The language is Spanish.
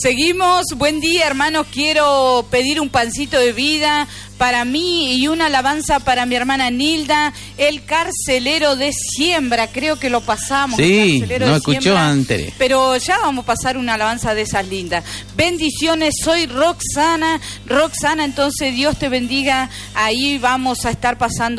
Seguimos, buen día hermanos, quiero pedir un pancito de vida para mí y una alabanza para mi hermana Nilda, el carcelero de siembra, creo que lo pasamos. Sí, no de escuchó siembra, antes. Pero ya vamos a pasar una alabanza de esas lindas. Bendiciones, soy Roxana, entonces Dios te bendiga, ahí vamos a estar pasando